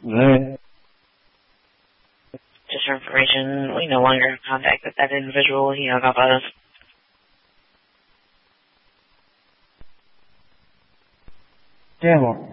Alright. Just for information, we no longer have contact with that individual. He hung up on us. Damn.